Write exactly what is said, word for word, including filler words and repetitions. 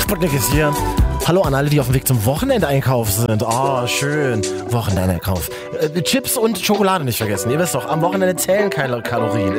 Sputnik ist hier. Hallo an alle, die auf dem Weg zum Wochenendeinkauf sind. Oh, schön. Wochenendeinkauf. Äh, Chips und Schokolade nicht vergessen. Ihr wisst doch, am Wochenende zählen keine Kalorien.